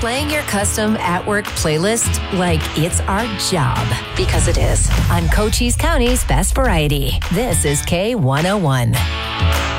Playing your custom at-work playlist like it's our job, because it is. On Cochise County's Best Variety, this is K101.